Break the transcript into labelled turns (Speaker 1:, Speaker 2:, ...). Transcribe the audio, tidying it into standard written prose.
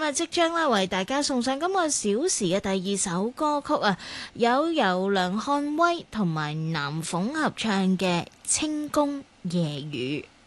Speaker 1: 啊，即將咧為大家送上今個小時嘅第二首歌曲啊，有由梁漢威同埋南鳳合唱嘅《清宮夜雨》。